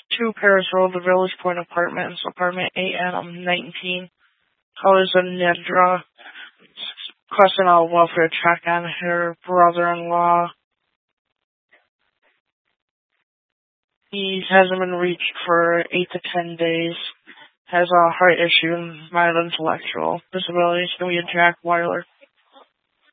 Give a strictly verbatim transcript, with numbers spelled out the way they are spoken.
two Paris Road, the Village Point Apartments, apartment eight N nineteen. Colors of Nedra. Requesting a welfare check on her brother-in-law. He hasn't been reached for eight to ten days. Has a heart issue and mild intellectual disabilities. Going to be a Jack Weiler.